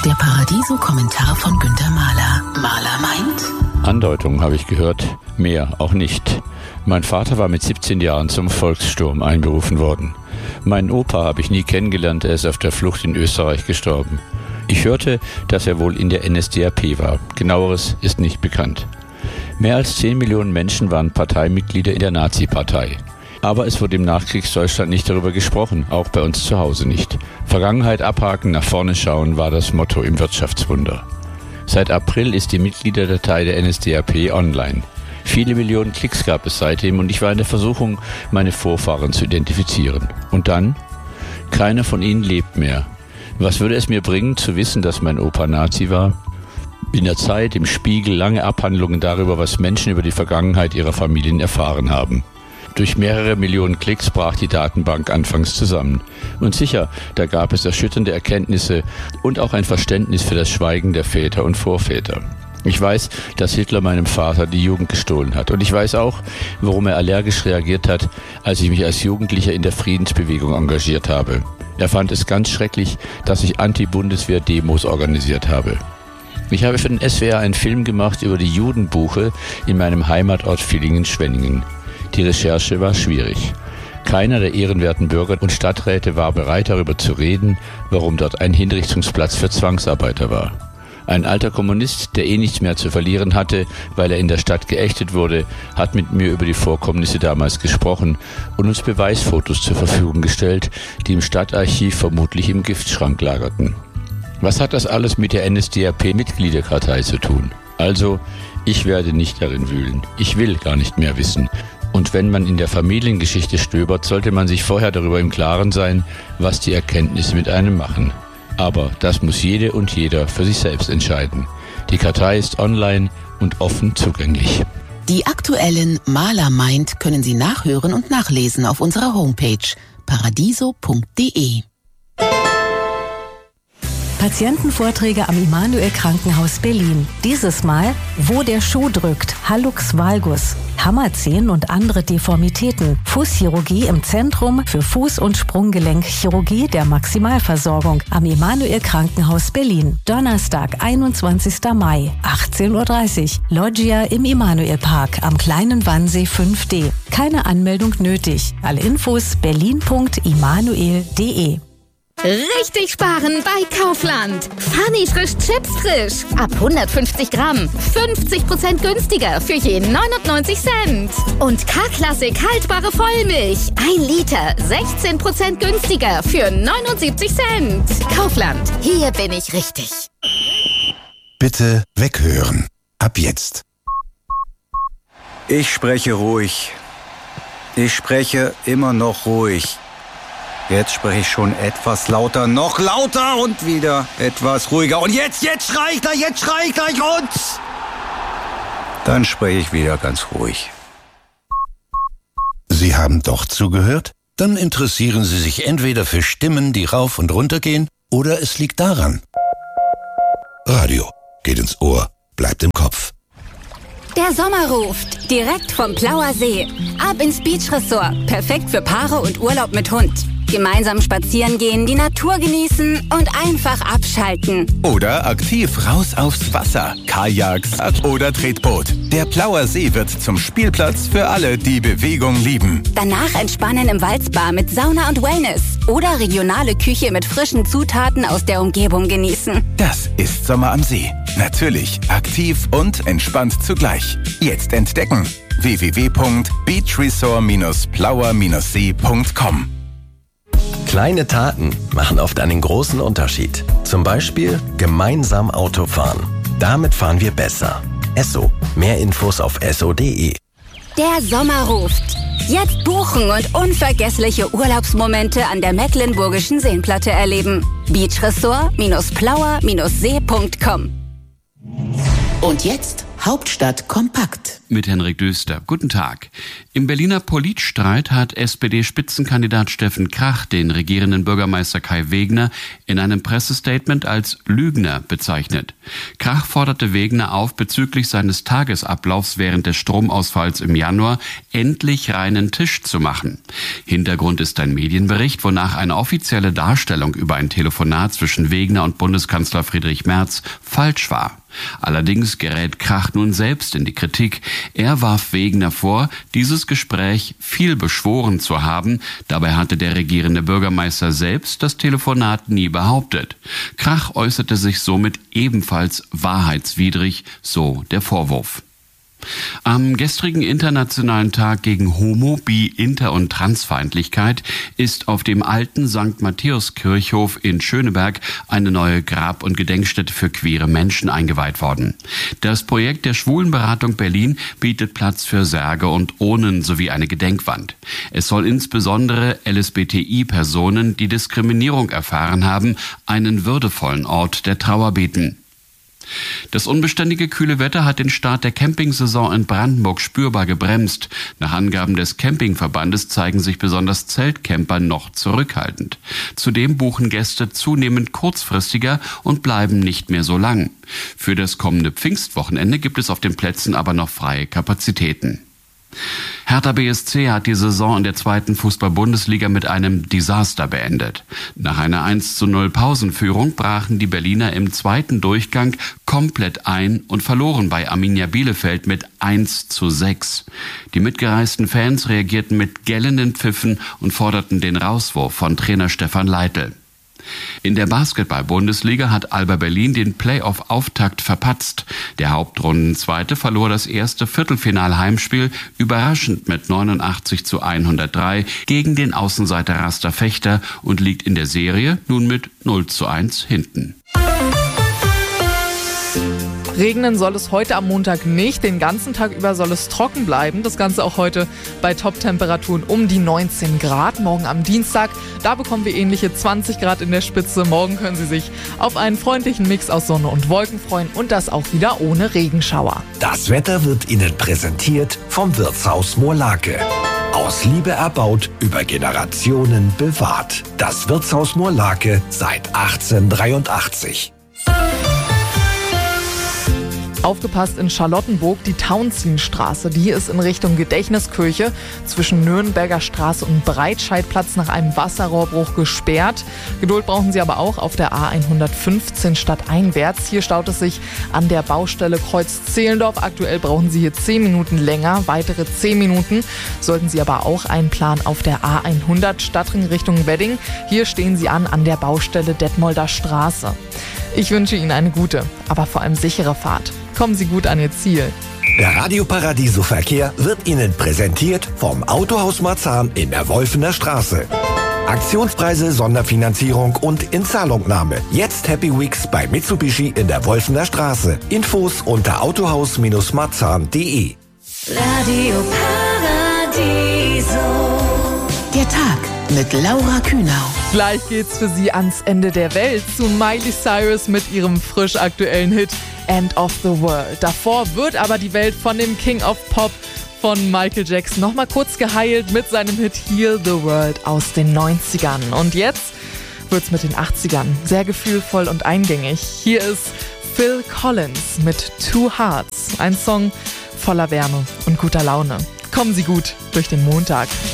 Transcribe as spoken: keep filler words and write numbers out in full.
Der Paradiso-Kommentar von Günter Mahler. Mahler meint... Andeutungen habe ich gehört, mehr auch nicht. Mein Vater war mit siebzehn Jahren zum Volkssturm einberufen worden. Meinen Opa habe ich nie kennengelernt, er ist auf der Flucht in Österreich gestorben. Ich hörte, dass er wohl in der N S D A P war. Genaueres ist nicht bekannt. Mehr als zehn Millionen Menschen waren Parteimitglieder in der Nazi-Partei. Aber es wurde im Nachkriegsdeutschland nicht darüber gesprochen, auch bei uns zu Hause nicht. Vergangenheit abhaken, nach vorne schauen war das Motto im Wirtschaftswunder. Seit April ist die Mitgliederdatei der N S D A P online. Viele Millionen Klicks gab es seitdem und ich war in der Versuchung, meine Vorfahren zu identifizieren. Und dann? Keiner von ihnen lebt mehr. Was würde es mir bringen, zu wissen, dass mein Opa Nazi war? In der Zeit, im Spiegel, lange Abhandlungen darüber, was Menschen über die Vergangenheit ihrer Familien erfahren haben. Durch mehrere Millionen Klicks brach die Datenbank anfangs zusammen. Und sicher, da gab es erschütternde Erkenntnisse und auch ein Verständnis für das Schweigen der Väter und Vorväter. Ich weiß, dass Hitler meinem Vater die Jugend gestohlen hat. Und ich weiß auch, warum er allergisch reagiert hat, als ich mich als Jugendlicher in der Friedensbewegung engagiert habe. Er fand es ganz schrecklich, dass ich Anti-Bundeswehr-Demos organisiert habe. Ich habe für den S W R einen Film gemacht über die Judenbuche in meinem Heimatort Villingen-Schwenningen. Die Recherche war schwierig. Keiner der ehrenwerten Bürger und Stadträte war bereit, darüber zu reden, warum dort ein Hinrichtungsplatz für Zwangsarbeiter war. Ein alter Kommunist, der eh nichts mehr zu verlieren hatte, weil er in der Stadt geächtet wurde, hat mit mir über die Vorkommnisse damals gesprochen und uns Beweisfotos zur Verfügung gestellt, die im Stadtarchiv vermutlich im Giftschrank lagerten. Was hat das alles mit der N S D A P-Mitgliederkartei zu tun? Also, ich werde nicht darin wühlen. Ich will gar nicht mehr wissen. Und wenn man in der Familiengeschichte stöbert, sollte man sich vorher darüber im Klaren sein, was die Erkenntnisse mit einem machen. Aber das muss jede und jeder für sich selbst entscheiden. Die Kartei ist online und offen zugänglich. Die aktuellen Mahler meint können Sie nachhören und nachlesen auf unserer Homepage paradiso punkt de. Patientenvorträge am Immanuel Krankenhaus Berlin. Dieses Mal, wo der Schuh drückt, Hallux valgus, Hammerzehen und andere Deformitäten, Fußchirurgie im Zentrum für Fuß- und Sprunggelenkchirurgie der Maximalversorgung am Immanuel Krankenhaus Berlin. Donnerstag, einundzwanzigster Mai, achtzehn Uhr dreißig, Loggia im Immanuel Park am Kleinen Wannsee fünf D. Keine Anmeldung nötig. Alle Infos berlin punkt immanuel punkt de. Richtig sparen bei Kaufland. Funny frisch Chips frisch. Ab hundertfünfzig Gramm. fünfzig Prozent günstiger für je neunundneunzig Cent. Und K-Klassik haltbare Vollmilch. ein Liter. sechzehn Prozent günstiger für neunundsiebzig Cent. Kaufland. Hier bin ich richtig. Bitte weghören. Ab jetzt. Ich spreche ruhig. Ich spreche immer noch ruhig. Jetzt spreche ich schon etwas lauter, noch lauter und wieder etwas ruhiger. Und jetzt, jetzt schrei ich gleich, jetzt schrei ich gleich und... Dann spreche ich wieder ganz ruhig. Sie haben doch zugehört? Dann interessieren Sie sich entweder für Stimmen, die rauf und runter gehen, oder es liegt daran. Radio geht ins Ohr, bleibt im Kopf. Der Sommer ruft, direkt vom Plauer See. Ab ins Beach Resort, perfekt für Paare und Urlaub mit Hund. Gemeinsam spazieren gehen, die Natur genießen und einfach abschalten. Oder aktiv raus aufs Wasser, Kajaks oder Tretboot. Der Plauer See wird zum Spielplatz für alle, die Bewegung lieben. Danach entspannen im Walzbar mit Sauna und Wellness. Oder regionale Küche mit frischen Zutaten aus der Umgebung genießen. Das ist Sommer am See. Natürlich aktiv und entspannt zugleich. Jetzt entdecken. w w w punkt beachresort Bindestrich plauer Bindestrich see punkt com. Kleine Taten machen oft einen großen Unterschied. Zum Beispiel gemeinsam Auto fahren. Damit fahren wir besser. Esso. Mehr Infos auf esso punkt de. Der Sommer ruft. Jetzt buchen und unvergessliche Urlaubsmomente an der Mecklenburgischen Seenplatte erleben. beachresort Bindestrich plauer Bindestrich see punkt com. Und jetzt Hauptstadt kompakt mit Henrik Döster. Guten Tag. Im Berliner Politstreit hat S P D-Spitzenkandidat Steffen Krach den regierenden Bürgermeister Kai Wegner in einem Pressestatement als Lügner bezeichnet. Krach forderte Wegner auf, bezüglich seines Tagesablaufs während des Stromausfalls im Januar endlich reinen Tisch zu machen. Hintergrund ist ein Medienbericht, wonach eine offizielle Darstellung über ein Telefonat zwischen Wegner und Bundeskanzler Friedrich Merz falsch war. Allerdings gerät Krach nun selbst in die Kritik. Er warf Wegner vor, dieses Gespräch viel beschworen zu haben. Dabei hatte der regierende Bürgermeister selbst das Telefonat nie behauptet. Krach äußerte sich somit ebenfalls wahrheitswidrig, so der Vorwurf. Am gestrigen Internationalen Tag gegen Homo-, Bi-, Inter- und Transfeindlichkeit ist auf dem alten Sankt Matthäus-Kirchhof in Schöneberg eine neue Grab- und Gedenkstätte für queere Menschen eingeweiht worden. Das Projekt der Schwulenberatung Berlin bietet Platz für Särge und Urnen sowie eine Gedenkwand. Es soll insbesondere L S B T I-Personen, die Diskriminierung erfahren haben, einen würdevollen Ort der Trauer bieten. Das unbeständige kühle Wetter hat den Start der Campingsaison in Brandenburg spürbar gebremst. Nach Angaben des Campingverbandes zeigen sich besonders Zeltcamper noch zurückhaltend. Zudem buchen Gäste zunehmend kurzfristiger und bleiben nicht mehr so lang. Für das kommende Pfingstwochenende gibt es auf den Plätzen aber noch freie Kapazitäten. Hertha B S C hat die Saison in der zweiten Fußball-Bundesliga mit einem Desaster beendet. Nach einer eins zu null Pausenführung brachen die Berliner im zweiten Durchgang komplett ein und verloren bei Arminia Bielefeld mit eins zu sechs. Die mitgereisten Fans reagierten mit gellenden Pfiffen und forderten den Rauswurf von Trainer Stefan Leitl. In der Basketball-Bundesliga hat Alba Berlin den Playoff-Auftakt verpatzt. Der Hauptrundenzweite verlor das erste Viertelfinal-Heimspiel überraschend mit neunundachtzig zu hundertdrei gegen den Außenseiter Raster Fechter und liegt in der Serie nun mit null zu eins hinten. Regnen soll es heute am Montag nicht. Den ganzen Tag über soll es trocken bleiben. Das Ganze auch heute bei Top-Temperaturen um die neunzehn Grad. Morgen am Dienstag, da bekommen wir ähnliche zwanzig Grad in der Spitze. Morgen können Sie sich auf einen freundlichen Mix aus Sonne und Wolken freuen und das auch wieder ohne Regenschauer. Das Wetter wird Ihnen präsentiert vom Wirtshaus Moorlake. Aus Liebe erbaut, über Generationen bewahrt. Das Wirtshaus Moorlake seit achtzehnhundertdreiundachtzig. Aufgepasst in Charlottenburg, die Tauentzienstraße, die ist in Richtung Gedächtniskirche zwischen Nürnberger Straße und Breitscheidplatz nach einem Wasserrohrbruch gesperrt. Geduld brauchen Sie aber auch auf der A hundertfünfzehn stadteinwärts. Hier staut es sich an der Baustelle Kreuz Zehlendorf. Aktuell brauchen Sie hier zehn Minuten länger, weitere zehn Minuten. Sollten Sie aber auch einplanen auf der A hundert Stadtring Richtung Wedding. Hier stehen Sie an an der Baustelle Detmolder Straße. Ich wünsche Ihnen eine gute, aber vor allem sichere Fahrt. Kommen Sie gut an Ihr Ziel. Der Radio Paradiso Verkehr wird Ihnen präsentiert vom Autohaus Marzahn in der Wolfener Straße. Aktionspreise, Sonderfinanzierung und Inzahlungnahme. Jetzt Happy Weeks bei Mitsubishi in der Wolfener Straße. Infos unter autohaus marzahn punkt de. Radio Paradiso. Der Tag mit Laura Kühnau. Gleich geht's für Sie ans Ende der Welt zu Miley Cyrus mit ihrem frisch aktuellen Hit End of the World. Davor wird aber die Welt von dem King of Pop von Michael Jackson nochmal kurz geheilt mit seinem Hit Heal the World aus den neunzigern. Und jetzt wird's mit den achtzigern sehr gefühlvoll und eingängig. Hier ist Phil Collins mit Two Hearts, ein Song voller Wärme und guter Laune. Kommen Sie gut durch den Montag.